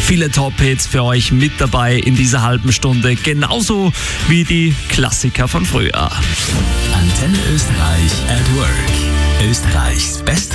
Viele Top-Hits für euch mit dabei in dieser halben Stunde, genauso wie die Klassiker von früher. Antenne Österreich at Work. Österreichs beste